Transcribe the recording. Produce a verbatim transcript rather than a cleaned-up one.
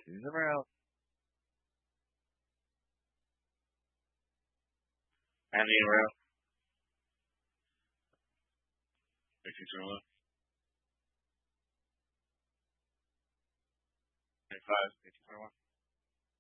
Two zero. Andy in row. Sixty twenty one. Twenty five. Sixty twenty one.